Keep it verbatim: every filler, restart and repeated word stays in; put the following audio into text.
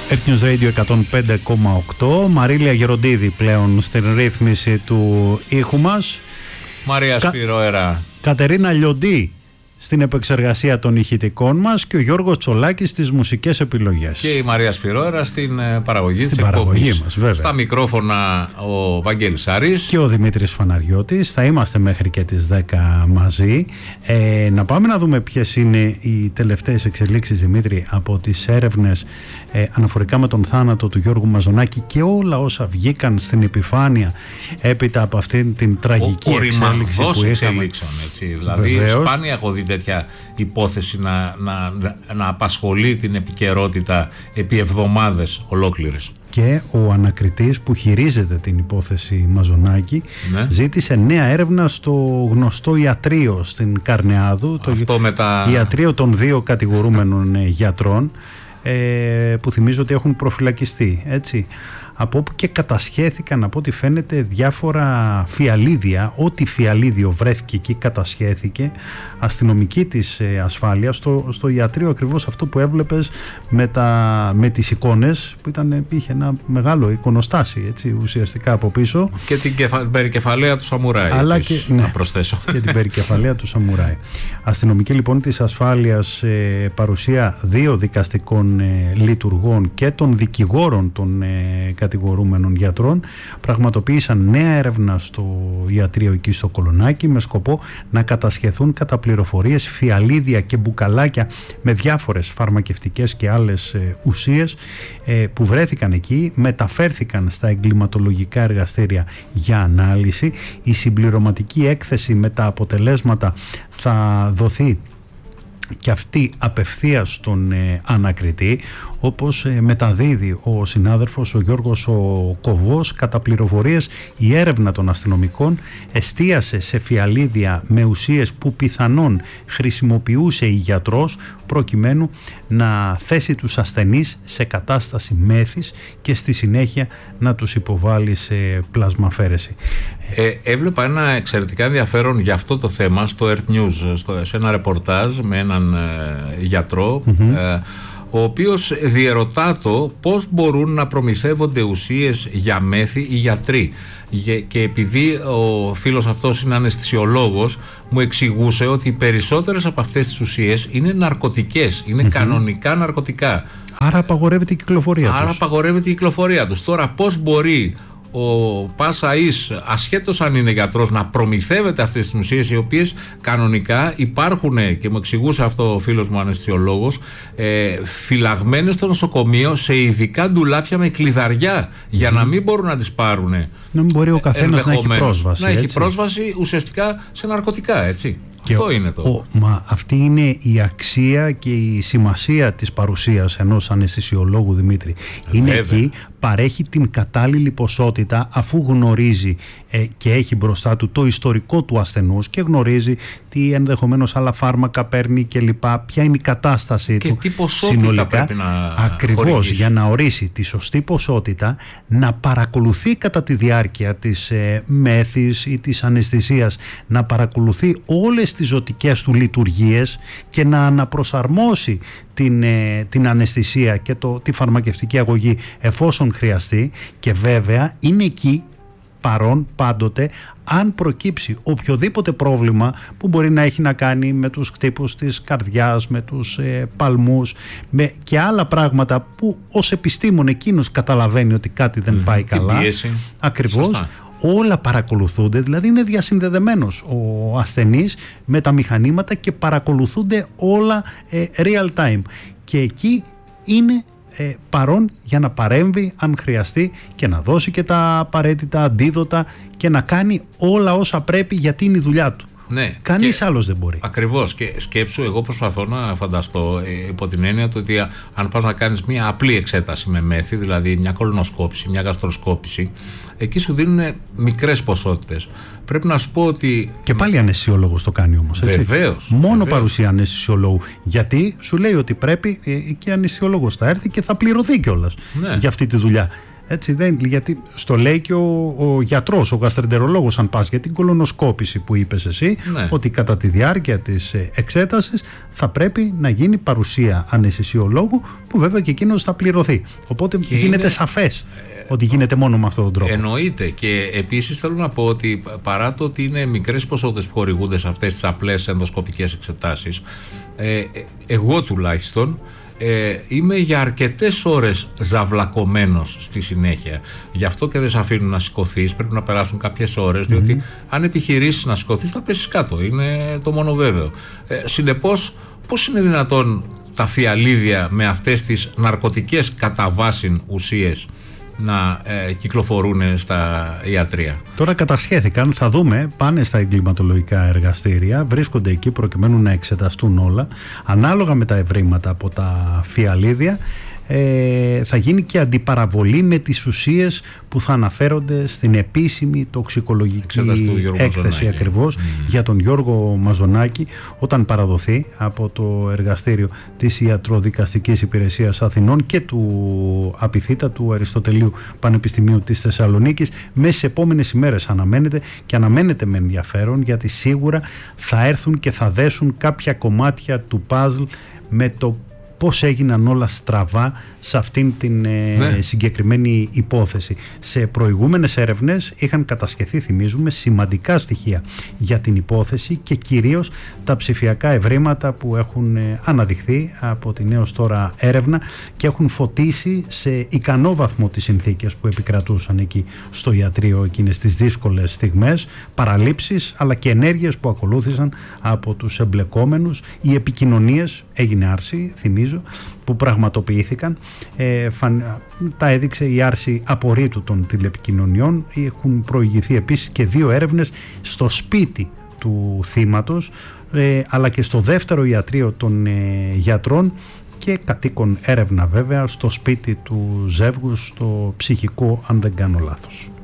Earth News Radio εκατόν πέντε κόμμα οκτώ. Μαρίλια Γεροντίδη πλέον στην ρύθμιση του ήχου μας. Μαρία Κα... Σπυρόερα. Κατερίνα Λιοντή στην επεξεργασία των ηχητικών μας και ο Γιώργος Τσολάκης στις μουσικές επιλογές. Και η Μαρία Σπυρόερα στην παραγωγή στην της παραγωγή εκπομπής. μας, βέβαια. Στα μικρόφωνα ο Βαγγέλης Σάρης και ο Δημήτρης Φαναριώτης. Θα είμαστε μέχρι και τις δέκα μαζί. Ε, να πάμε να δούμε ποιες είναι οι τελευταίες εξελίξεις, Δημήτρη, από τις έρευνες ε, αναφορικά με τον θάνατο του Γιώργου Μαζονάκη και όλα όσα βγήκαν στην επιφάνεια έπειτα από αυτήν την τραγική ο, εξέλιξη που είχαμε. εξελίξεων, έτσι. Δηλαδή, Βεβαίως. Σπάνια έχω δει τέτοια υπόθεση να, να, να απασχολεί την επικαιρότητα επί εβδομάδες ολόκληρες. Και ο ανακριτής που χειρίζεται την υπόθεση Μαζονάκη, ναι, ζήτησε νέα έρευνα στο γνωστό ιατρείο στην Καρνεάδου. Αυτό το με τα... ιατρείο των δύο κατηγορούμενων γιατρών, ε, που θυμίζω ότι έχουν προφυλακιστεί, έτσι. Από όπου και κατασχέθηκαν, από ό,τι φαίνεται, διάφορα φιαλίδια. Ό,τι φιαλίδιο βρέθηκε εκεί κατασχέθηκε. Αστυνομική της ε, ασφάλειας στο, στο ιατρείο, ακριβώς αυτό που έβλεπες με, τα, με τις εικόνες που ήταν, είχε ένα μεγάλο εικονοστάσι, έτσι, ουσιαστικά από πίσω. Και την κεφα, περικεφαλαία του Σαμουράι. Αλλά επίσης, και, ναι, να προσθέσω. Και την περικεφαλαία του Σαμουράι. Αστυνομική λοιπόν της ασφάλειας, ε, παρουσία δύο δικαστικών ε, λειτουργών και των δικηγόρων των ε, κατηγορούμενων γιατρών, πραγματοποίησαν νέα έρευνα στο ιατρείο εκεί στο Κολονάκι με σκοπό να κατασχεθούν κατά πληροφορίες φιαλίδια και μπουκαλάκια με διάφορες φαρμακευτικές και άλλες ε, ουσίες ε, που βρέθηκαν εκεί, μεταφέρθηκαν στα εγκληματολογικά εργαστήρια για ανάλυση. Η συμπληρωματική έκθεση με τα αποτελέσματα θα δοθεί και αυτή απευθείας στον ε, ανακριτή, όπως ε, μεταδίδει ο συνάδελφος ο Γιώργος ο Κοβός. Κατά πληροφορίες, η έρευνα των αστυνομικών εστίασε σε φιαλίδια με ουσίες που πιθανόν χρησιμοποιούσε η γιατρός προκειμένου να θέσει τους ασθενείς σε κατάσταση μέθης και στη συνέχεια να τους υποβάλει σε πλασμαφέρεση. Ε, έβλεπα ένα εξαιρετικά ενδιαφέρον για αυτό το θέμα στο Earth News, στο, σε ένα ρεπορτάζ με έναν ε, γιατρό, mm-hmm. ε, ο οποίος διερωτάτο πώς μπορούν να προμηθεύονται ουσίες για μέθη οι γιατροί. Και επειδή ο φίλος αυτός είναι αναισθησιολόγος, μου εξηγούσε ότι οι περισσότερες από αυτές τις ουσίες είναι ναρκωτικές, είναι mm-hmm. κανονικά ναρκωτικά. Άρα απαγορεύεται η κυκλοφορία Άρα τους. απαγορεύεται η κυκλοφορία τους. Τώρα πώς μπορεί ο Πάσα Ις, ασχέτως αν είναι γιατρός, να προμηθεύεται αυτές τις ουσίες, οι οποίες κανονικά υπάρχουν, και μου εξηγούσε αυτό ο φίλος μου αναισθησιολόγος, ε, φυλαγμένες στο νοσοκομείο σε ειδικά ντουλάπια με κλειδαριά, για mm. να μην μπορούν να τις πάρουν. Να μην μπορεί ο καθένας να έχει πρόσβαση. Να έτσι. έχει πρόσβαση ουσιαστικά σε ναρκωτικά, έτσι. Και αυτό ο, είναι το. Ο, μα αυτή είναι η αξία και η σημασία της παρουσίας ενός αναισθησιολόγου, Δημήτρη. Είναι Βέβαια. Εκεί, παρέχει την κατάλληλη ποσότητα, αφού γνωρίζει ε, και έχει μπροστά του το ιστορικό του ασθενούς και γνωρίζει τι ενδεχομένως άλλα φάρμακα παίρνει και λοιπά, ποια είναι η κατάστασή και του τι ποσότητα συνολικά πρέπει να ακριβώς χορηγήσει. Για να ορίσει τη σωστή ποσότητα, να παρακολουθεί κατά τη διάρκεια της ε, μέθης ή της αναισθησίας, να παρακολουθεί όλες τις ζωτικές του λειτουργίες και να αναπροσαρμόσει την, ε, την αναισθησία και το, τη φαρμακευτική αγωγή εφόσον χρειαστεί, και βέβαια είναι εκεί παρόν πάντοτε αν προκύψει οποιοδήποτε πρόβλημα που μπορεί να έχει να κάνει με τους χτύπους της καρδιάς, με τους ε, παλμούς, με και άλλα πράγματα που ως επιστήμον εκείνος καταλαβαίνει ότι κάτι δεν mm, πάει καλά. Πίεση. Ακριβώς. Σωστά. Όλα παρακολουθούνται, δηλαδή είναι διασυνδεδεμένος ο ασθενής με τα μηχανήματα και παρακολουθούνται όλα ε, real time. Και εκεί είναι ε, παρόν για να παρέμβει αν χρειαστεί και να δώσει και τα απαραίτητα αντίδοτα και να κάνει όλα όσα πρέπει, γιατί είναι η δουλειά του. Ναι, κανείς άλλος δεν μπορεί. Ακριβώς. Και σκέψου, εγώ προσπαθώ να φανταστώ ε, υπό την έννοια του ότι αν πας να κάνεις μια απλή εξέταση με μέθη, δηλαδή μια κολονοσκόπηση, μια γαστροσκόπηση, εκεί σου δίνουν μικρές ποσότητες. Πρέπει να σου πω ότι. Και πάλι αναισθησιολόγος το κάνει όμως. Βεβαίως. Μόνο βεβαίως. Παρουσία αναισθησιολόγου. Γιατί σου λέει ότι πρέπει, ε, και αναισθησιολόγος θα έρθει και θα πληρωθεί κιόλας, ναι, για αυτή τη δουλειά. Έτσι, δεν, γιατί στο λέει και ο, ο γιατρός, ο γαστρεντερολόγος, αν πας για την κολονοσκόπηση που είπες εσύ, ναι. ότι κατά τη διάρκεια της εξέτασης θα πρέπει να γίνει παρουσία αναισθησιολόγου, που βέβαια και εκείνος θα πληρωθεί. Οπότε και γίνεται είναι... σαφές ότι γίνεται μόνο με αυτόν τον τρόπο. Εννοείται. Και επίσης θέλω να πω ότι παρά το ότι είναι μικρές ποσότητες που χορηγούνται σε αυτές τις απλές ενδοσκοπικές εξετάσεις, ε, εγώ τουλάχιστον Ε, είμαι για αρκετές ώρες ζαυλακωμένος στη συνέχεια. Γι' αυτό και δεν σε αφήνουν να σηκωθείς. Πρέπει να περάσουν κάποιες ώρες, διότι mm-hmm. αν επιχειρήσεις να σηκωθείς θα πέσεις κάτω. Είναι το μόνο βέβαιο. Ε, συνεπώς, πώς είναι δυνατόν τα φιαλίδια με αυτές τις ναρκωτικές κατά βάση ουσίες να ε, κυκλοφορούν στα ιατρεία? Τώρα κατασχέθηκαν, θα δούμε, πάνε στα εγκληματολογικά εργαστήρια, βρίσκονται εκεί προκειμένου να εξεταστούν όλα. Ανάλογα με τα ευρήματα από τα φιαλίδια, ε, θα γίνει και αντιπαραβολή με τις ουσίες που θα αναφέρονται στην επίσημη τοξικολογική έκθεση ακριβώς mm. για τον Γιώργο Μαζονάκη, όταν παραδοθεί από το εργαστήριο της Ιατροδικαστικής Υπηρεσίας Αθηνών και του Απιθύτα του Αριστοτελείου Πανεπιστημίου της Θεσσαλονίκης. Μέσα στις επόμενες ημέρες αναμένεται, και αναμένεται με ενδιαφέρον, γιατί σίγουρα θα έρθουν και θα δέσουν κάποια κομμάτια του παζλ με το πώς έγιναν όλα στραβά σε αυτήν την ναι. ε, συγκεκριμένη υπόθεση. Σε προηγούμενες έρευνες είχαν κατασχεθεί, θυμίζουμε, σημαντικά στοιχεία για την υπόθεση και κυρίως τα ψηφιακά ευρήματα που έχουν ε, αναδειχθεί από την έως τώρα έρευνα και έχουν φωτίσει σε ικανό βαθμό τις συνθήκες που επικρατούσαν εκεί στο ιατρείο εκείνες τις δύσκολες στιγμές, παραλήψεις αλλά και ενέργειες που ακολούθησαν από τους εμπλεκόμενους. Οι επικοινωνίες, έγινε άρση, θυμίζω, που πραγματοποιήθηκαν, ε, φαν, τα έδειξε η άρση απορρίτου των τηλεπικοινωνιών. Έχουν προηγηθεί επίσης και δύο έρευνες στο σπίτι του θύματος, ε, αλλά και στο δεύτερο ιατρείο των ε, γιατρών, και κατοίκον έρευνα βέβαια στο σπίτι του ζεύγους, στο ψυχικό, αν δεν κάνω λάθος.